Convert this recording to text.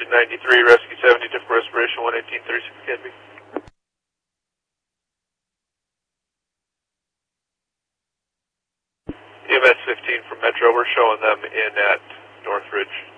93, Rescue 70, different respiration, 118, 36 Canby. EMS 15 from Metro, we're showing them in at Northridge.